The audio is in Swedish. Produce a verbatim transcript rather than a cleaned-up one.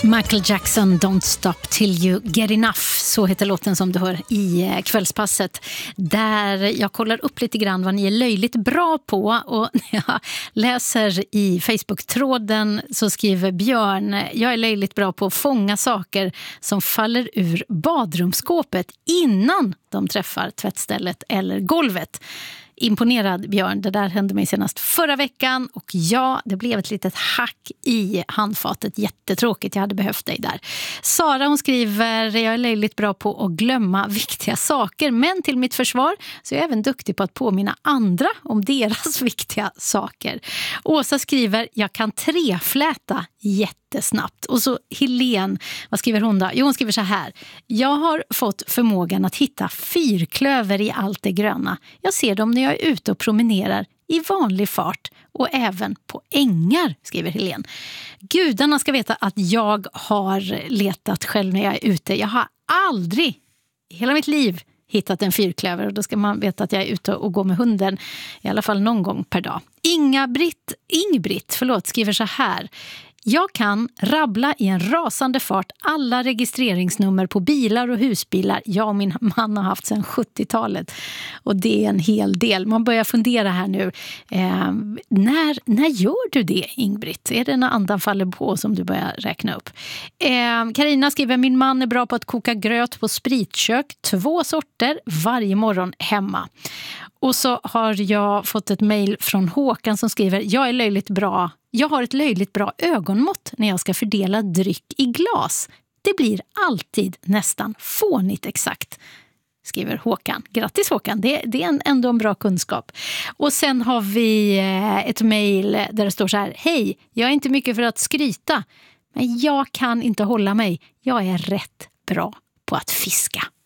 Michael Jackson, Don't Stop Till You Get Enough. Så heter låten som du hör i kvällspasset. Där jag kollar upp lite grann vad ni är löjligt bra på. Och när jag läser i Facebook-tråden så skriver Björn: jag är löjligt bra på att fånga saker som faller ur badrumsskåpet innan de träffar tvättstället eller golvet. Imponerad, Björn. Det där hände mig senast förra veckan och ja, det blev ett litet hack i handfatet. Jättetråkigt, jag hade behövt dig där. Sara, hon skriver: jag är löjligt bra på att glömma viktiga saker, men till mitt försvar så är jag även duktig på att påminna andra om deras viktiga saker. Åsa skriver: jag kan trefläta jättesnabbt. Och så Helene, vad skriver hon då? Jo, hon skriver så här: jag har fått förmågan att hitta fyrklöver i allt det gröna. Jag ser dem när jag är ute och promenerar i vanlig fart och även på ängar, skriver Helene. Gudarna ska veta att jag har letat själv när jag är ute. Jag har aldrig i hela mitt liv hittat en fyrklöver, och då ska man veta att jag är ute och går med hunden i alla fall någon gång per dag. Inga-Britt, Ingbritt, förlåt, skriver så här: jag kan rabbla i en rasande fart alla registreringsnummer på bilar och husbilar jag och min man har haft sedan sjuttiotalet. Och det är en hel del. Man börjar fundera här nu. Eh, när, när gör du det, Ingbritt? Är det när andan faller på som du börjar räkna upp? Karina eh, skriver: min man är bra på att koka gröt på spritkök. Två sorter varje morgon hemma. Och så har jag fått ett mejl från Håkan som skriver: jag är löjligt bra. Jag har ett löjligt bra ögonmått när jag ska fördela dryck i glas. Det blir alltid nästan fånigt exakt, skriver Håkan. Grattis Håkan, det, det är en, ändå en bra kunskap. Och sen har vi ett mejl där det står så här: hej, jag är inte mycket för att skryta, men jag kan inte hålla mig. Jag är rätt bra på att fiska.